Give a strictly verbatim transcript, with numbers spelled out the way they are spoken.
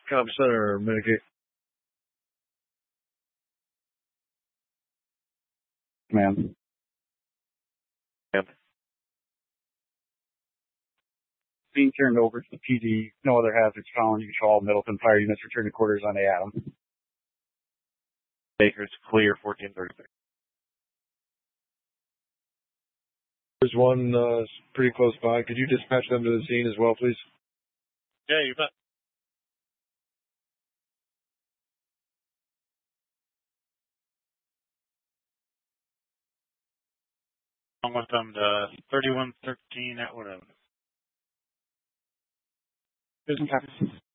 Copy Center, Mitigate. Ma'am. Yep. Being turned over to the P D. No other hazards found. You control all Middleton fire units. Return to quarters on A Adam. Baker's clear, fourteen thirty-six. There's one uh, pretty close by. Could you dispatch them to the scene as well, please? Yeah, you bet. I'm with them to thirty-one thirteen at whatever. Business